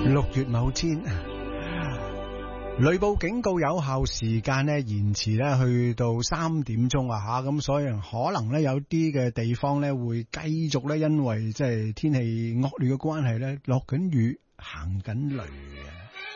6月某天，雷暴警告有效時間咧延遲咧去到3點鐘啊吓，咁所以可能咧有啲嘅地方咧會繼續咧因為即係天氣惡劣嘅關係咧落緊雨，行緊雷嘅。